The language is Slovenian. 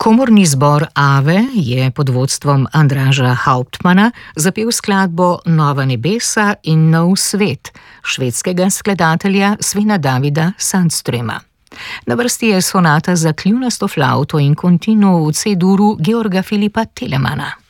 Komorni zbor Ave je pod vodstvom Andraža Hauptmana zapel skladbo Nova nebesa in nov svet švedskega skladatelja Svena Davida Sandströma. Na vrsti je sonata za kljunasto flavto in kontinuo v C-duru Georga Filipa Telemana.